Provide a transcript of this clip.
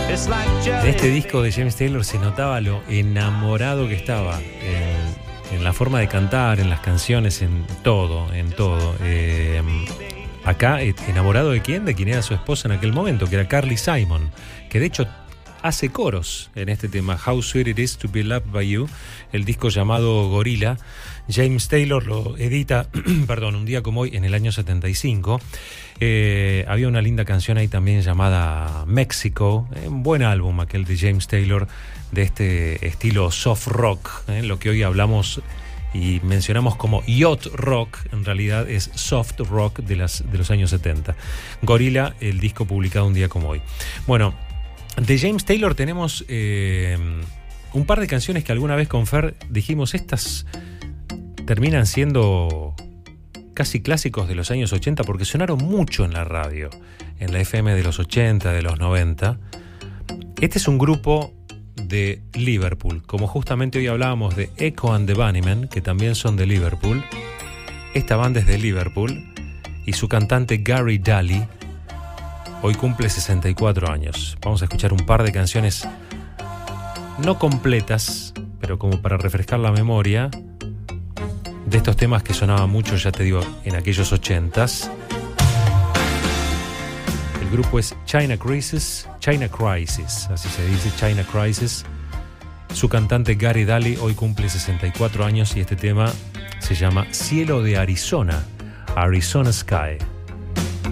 De este disco de James Taylor se notaba lo enamorado que estaba en la forma de cantar, en las canciones, en todo. Acá, enamorado de quién? De quien era su esposa en aquel momento, que era Carly Simon, que de hecho hace coros en este tema, How Sweet It Is to Be Loved by You, el disco llamado Gorilla. James Taylor lo edita, un día como hoy, en el año 75. Había una linda canción ahí también llamada Mexico, un buen álbum aquel de James Taylor, de este estilo soft rock, lo que hoy hablamos y mencionamos como yacht rock, en realidad es soft rock de los años 70. Gorilla, el disco publicado un día como hoy. Bueno, de James Taylor tenemos un par de canciones que alguna vez con Fer dijimos, estas terminan siendo casi clásicos de los años 80 porque sonaron mucho en la radio, en la FM de los 80, de los 90. Este es un grupo de Liverpool, como justamente hoy hablábamos de Echo and the Bunnymen, que también son de Liverpool. Esta banda es de Liverpool y su cantante Gary Daly hoy cumple 64 años. Vamos a escuchar un par de canciones no completas, pero como para refrescar la memoria de estos temas que sonaban mucho, ya te digo, en aquellos 80s. El grupo es China Crisis, así se dice, China Crisis. Su cantante Gary Daly hoy cumple 64 años y este tema se llama Cielo de Arizona, Arizona Sky.